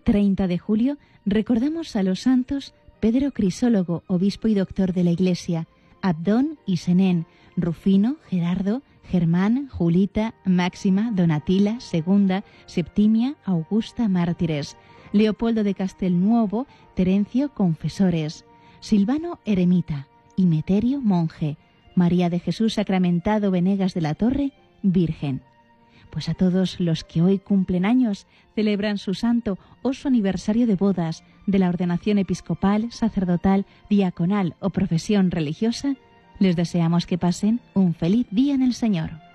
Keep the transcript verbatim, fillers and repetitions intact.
treinta de julio recordamos a los santos Pedro Crisólogo, obispo y doctor de la Iglesia, Abdón y Senén, Rufino, Gerardo, Germán, Julita, Máxima, Donatila, Segunda, Septimia, Augusta, mártires, Leopoldo de Castelnuovo, Terencio, confesores, Silvano, eremita, y Meterio, monje, María de Jesús Sacramentado Venegas de la Torre, virgen. Pues a todos los que hoy cumplen años, celebran su santo o su aniversario de bodas, de la ordenación episcopal, sacerdotal, diaconal o profesión religiosa, les deseamos que pasen un feliz día en el Señor.